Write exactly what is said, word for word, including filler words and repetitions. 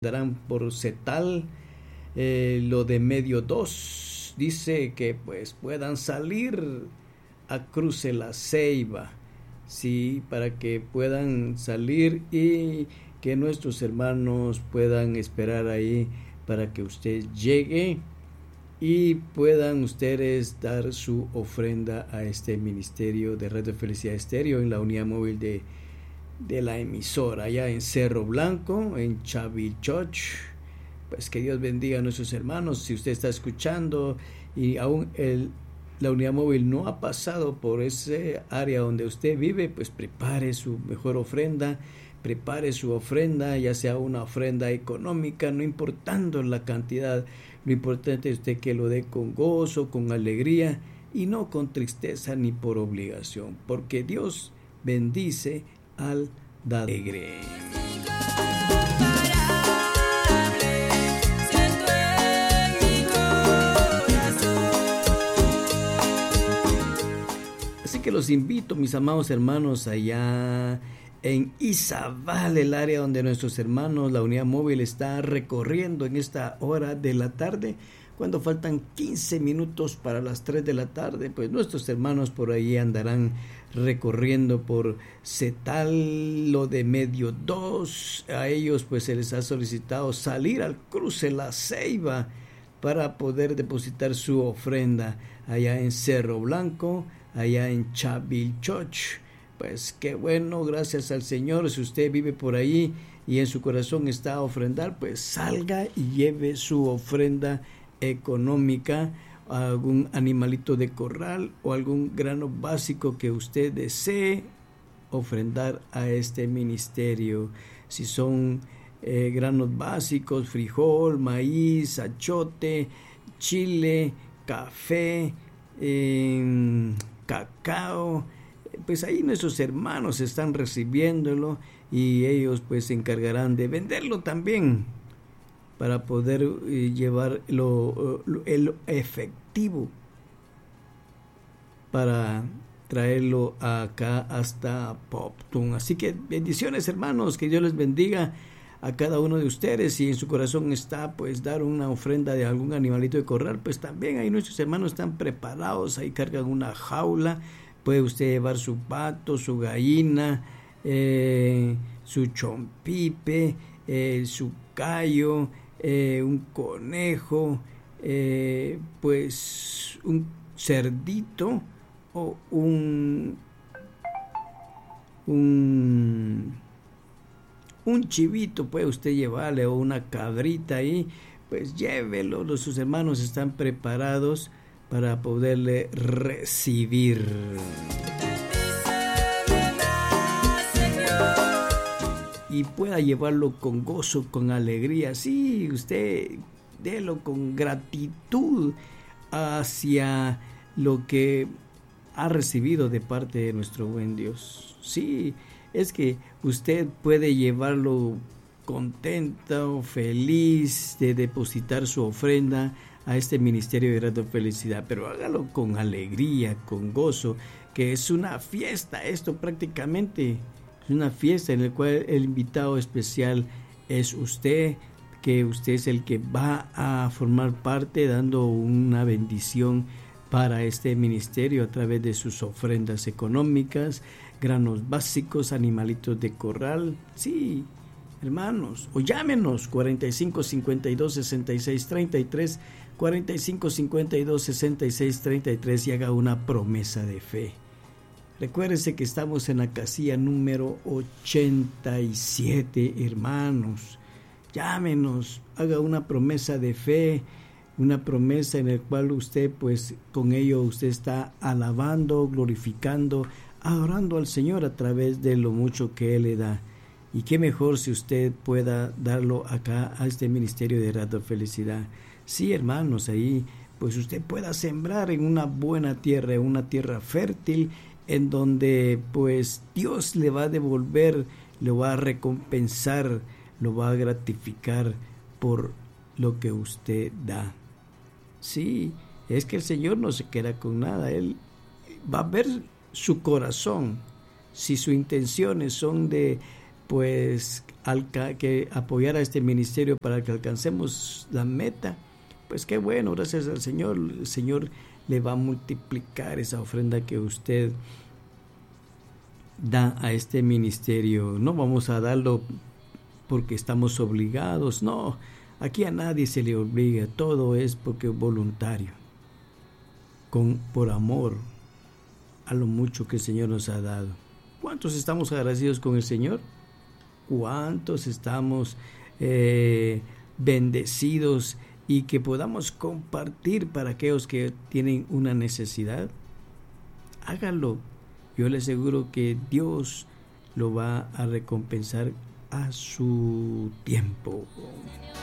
darán por Cetal, eh, lo de medio dos, dice que pues puedan salir a Cruce la Ceiba, sí, para que puedan salir y que nuestros hermanos puedan esperar ahí para que usted llegue y puedan ustedes dar su ofrenda a este ministerio de Radio Felicidad Estéreo en la unidad móvil de de la emisora allá en Cerro Blanco, en Chavichoch. Pues que Dios bendiga a nuestros hermanos. Si usted está escuchando y aún el, la unidad móvil no ha pasado por ese área donde usted vive, pues prepare su mejor ofrenda, prepare su ofrenda, ya sea una ofrenda económica, no importando la cantidad, lo importante es usted que lo dé con gozo, con alegría y no con tristeza ni por obligación, porque Dios bendice al alegre. Así que los invito, mis amados hermanos, allá en Izabal, el área donde nuestros hermanos, la unidad móvil, está recorriendo en esta hora de la tarde, cuando faltan quince minutos para las tres de la tarde, pues nuestros hermanos por ahí andarán recorriendo por Cetal, lo de medio dos. A ellos pues se les ha solicitado salir al Cruce la Ceiba para poder depositar su ofrenda allá en Cerro Blanco, allá en Chavichoch. Pues qué bueno, gracias al Señor. Si usted vive por ahí y en su corazón está a ofrendar, pues salga y lleve su ofrenda económica, algún animalito de corral o algún grano básico que usted desee ofrendar a este ministerio. Si son eh, granos básicos, frijol, maíz, achote, chile, café, eh, cacao, pues ahí nuestros hermanos están recibiéndolo y ellos pues se encargarán de venderlo también para poder eh, llevar lo, lo, el efectivo para traerlo acá hasta Poptun. Así que bendiciones, hermanos, que Dios les bendiga a cada uno de ustedes. Si en su corazón está pues dar una ofrenda de algún animalito de corral, pues también ahí nuestros hermanos están preparados, ahí cargan una jaula, puede usted llevar su pato, su gallina, eh, su chompipe, eh, su callo, Eh, un conejo, eh, pues un cerdito o un un un chivito puede usted llevarle, o una cabrita ahí, pues llévelo. Los sus hermanos están preparados para poderle recibir. Y pueda llevarlo con gozo, con alegría. Sí, usted délo con gratitud hacia lo que ha recibido de parte de nuestro buen Dios. Sí, es que usted puede llevarlo contento, feliz de depositar su ofrenda a este ministerio de Radio Felicidad, pero hágalo con alegría, con gozo, que es una fiesta esto prácticamente. Es una fiesta en la cual el invitado especial es usted, que usted es el que va a formar parte dando una bendición para este ministerio a través de sus ofrendas económicas, granos básicos, animalitos de corral. Sí, hermanos, o llámenos cuarenta y cinco cincuenta y dos sesenta y seis treinta y tres, cuarenta y cinco cincuenta y dos sesenta y seis treinta y tres y haga una promesa de fe. Recuérdense que estamos en la casilla número ochenta y siete, hermanos. Llámenos, haga una promesa de fe, una promesa en la cual usted, pues, con ello usted está alabando, glorificando, adorando al Señor a través de lo mucho que Él le da. Y qué mejor si usted pueda darlo acá a este ministerio de Radio Felicidad. Sí, hermanos, ahí, pues usted pueda sembrar en una buena tierra, en una tierra fértil, en donde pues Dios le va a devolver, lo va a recompensar, lo va a gratificar por lo que usted da. Sí, es que el Señor no se queda con nada, Él va a ver su corazón. Si sus intenciones son de pues alca- que apoyar a este ministerio para que alcancemos la meta, pues qué bueno, gracias al Señor. El Señor le va a multiplicar esa ofrenda que usted da a este ministerio. No vamos a darlo porque estamos obligados, no, aquí a nadie se le obliga, todo es porque es voluntario, con, por amor a lo mucho que el Señor nos ha dado. ¿Cuántos estamos agradecidos con el Señor? ¿Cuántos estamos eh, bendecidos y que podamos compartir para aquellos que tienen una necesidad? Háganlo. Yo le aseguro que Dios lo va a recompensar a su tiempo.